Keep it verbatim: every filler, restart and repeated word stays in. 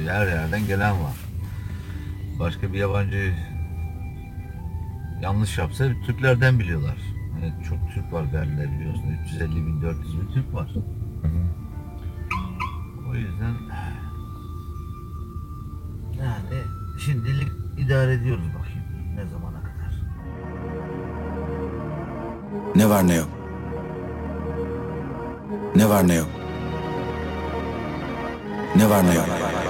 her yerden gelen var. Başka bir yabancı yanlış yapsa Türklerden biliyorlar. Hani çok Türk var Berlin'de biliyorsun. üç yüz elli bin dört yüz bin Türk var. Hı hı. O yüzden yani şimdilik idare ediyoruz bakayım ne zamana kadar. Ne var ne yok. Ne var ne yok. Ne var ne yok.